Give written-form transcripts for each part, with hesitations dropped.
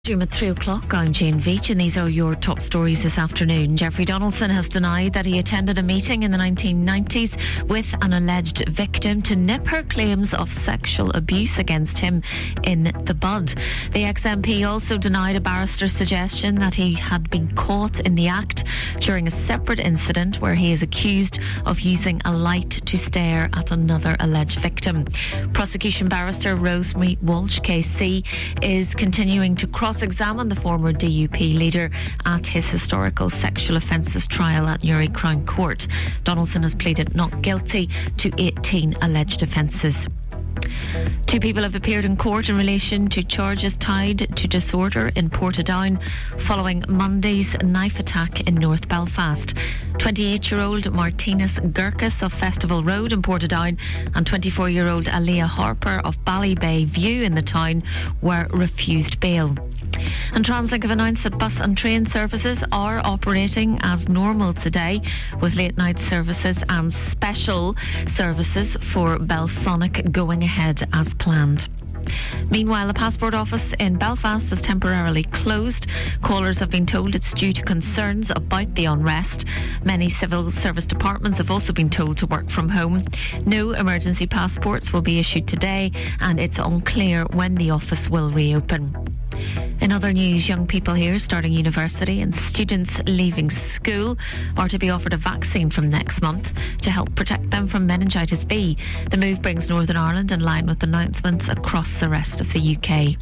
At 3 o'clock, I'm Jane Veach, and these are your top stories this afternoon. Jeffrey Donaldson has denied that he attended a meeting in the 1990s with an alleged victim to nip her claims of sexual abuse against him in the bud. The ex-MP also denied a barrister's suggestion that he had been caught in the act during a separate incident where he is accused of using a light to stare at another alleged victim. Prosecution barrister Rosemary Walsh, KC, is continuing to cross-examine the former DUP leader at his historical sexual offences trial at Newry Crown Court. Donaldson has pleaded not guilty to 18 alleged offences. 2 people have appeared in court in relation to charges tied to disorder in Portadown following Monday's knife attack in North Belfast. 28-year-old Martinez Gurkis of Festival Road in Portadown and 24-year-old Aliyah Harper of Ballybay View in the town were refused bail. And Translink have announced that bus and train services are operating as normal today, with late night services and special services for Belsonic going ahead as planned. Meanwhile, a passport office in Belfast is temporarily closed. Callers have been told it's due to concerns about the unrest. Many civil service departments have also been told to work from home. No emergency passports will be issued today, and it's unclear when the office will reopen. In other news, young people here starting university and students leaving school are to be offered a vaccine from next month to help protect them from meningitis B. The move brings Northern Ireland in line with announcements across the rest of the UK.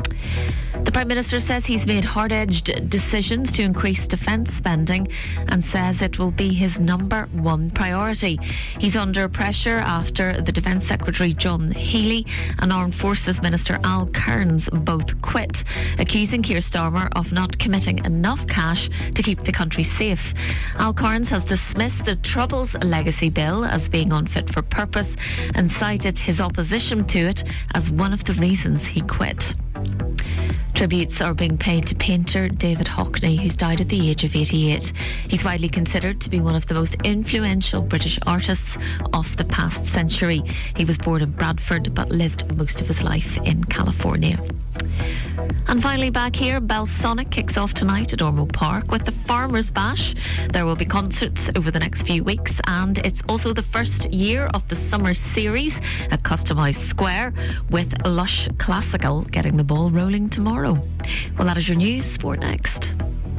The Prime Minister says he's made hard-edged decisions to increase defence spending and says it will be his number one priority. He's under pressure after the Defence Secretary John Healey and Armed Forces Minister Al Kearns both quit, accusing Keir Starmer of not committing enough cash to keep the country safe. Al Kearns has dismissed the Troubles Legacy Bill as being unfit for purpose and cited his opposition to it as one of the reasons he quit. Tributes are being paid to painter David Hockney, who's died at the age of 88. He's widely considered to be one of the most influential British artists of the past century. He was born in Bradford but lived most of his life in California. And finally, back here, Belsonic kicks off tonight at Ormeau Park with the Farmers Bash. There will be concerts over the next few weeks, and it's also the first year of the summer series at Customised Square, with Lush Classical getting the ball rolling tomorrow. Well, that is your news. Sport next.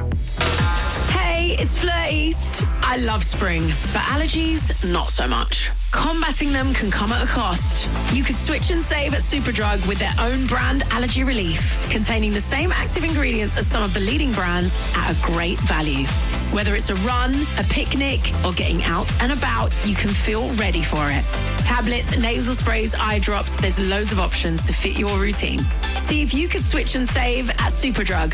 Hey, it's Fleur East. I love spring, but allergies, not so much. Combating them can come at a cost. You could switch and save at Superdrug with their own brand Allergy Relief, containing the same active ingredients as some of the leading brands at a great value. Whether it's a run, a picnic, or getting out and about, you can feel ready for it. Tablets, nasal sprays, eye drops, there's loads of options to fit your routine. See if you could switch and save at Superdrug.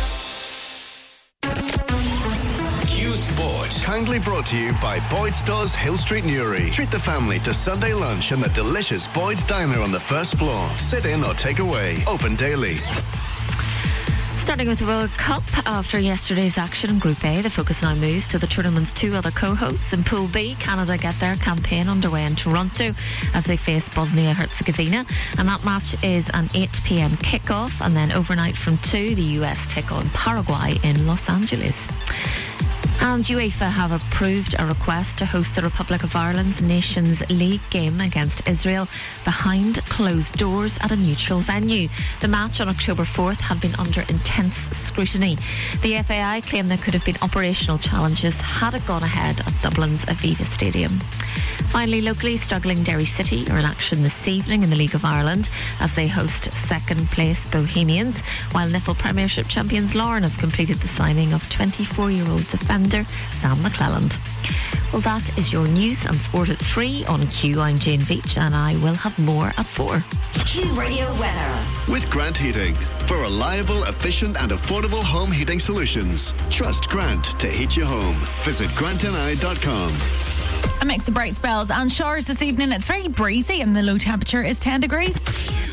Sport. Kindly brought to you by Boyd's Stores, Hill Street, Newry. Treat the family to Sunday lunch in the delicious Boyd's Diner on the first floor. Sit in or take away. Open daily. Starting with the World Cup, after yesterday's action in Group A, the focus now moves to the tournament's 2 other co-hosts. In Pool B, Canada get their campaign underway in Toronto as they face Bosnia-Herzegovina, and that match is an 8 p.m. kickoff, and then overnight from 2, the US take on Paraguay in Los Angeles. And UEFA have approved a request to host the Republic of Ireland's Nations League game against Israel behind closed doors at a neutral venue. The match on October 4th had been under intense scrutiny. The FAI claim there could have been operational challenges had it gone ahead at Dublin's Aviva Stadium. Finally, locally, struggling Derry City are in action this evening in the League of Ireland as they host second place Bohemians, while Niffle Premiership champions Larne have completed the signing of 24-year-old defender Sam McClelland. Well, that is your news and sport at 3 on Q. I'm Jane Veach, and I will have more at 4. Q Radio weather. With Grant Heating. For reliable, efficient and affordable home heating solutions. Trust Grant to heat your home. Visit grantni.com. A mix of bright spells and showers this evening. It's very breezy and the low temperature is 10 degrees.